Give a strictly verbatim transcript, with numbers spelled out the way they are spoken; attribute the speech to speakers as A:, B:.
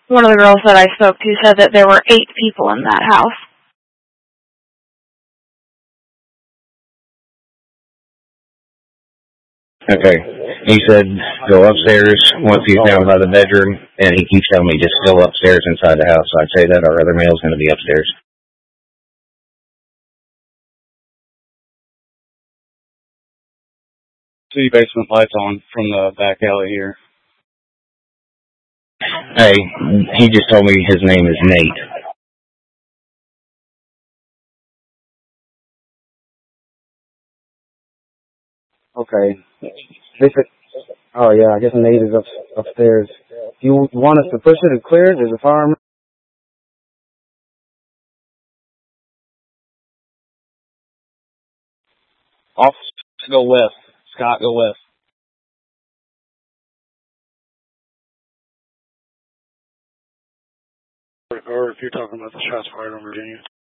A: One of the girls that I spoke to said that there were eight people in that house.
B: Okay. He said go upstairs once he's down by the bedroom, and he keeps telling me just go upstairs inside the house. So I'd say that our other male's going to be upstairs.
C: See basement lights on from the back alley here.
B: Hey, he just told me his name is Nate.
C: Okay. They said, oh yeah, I guess Nate is up, upstairs. Do you want us to push it and clear it? There's a fireman. Off, go west. Scott, go west.
D: Or if you're talking about the shots fired on Virginia.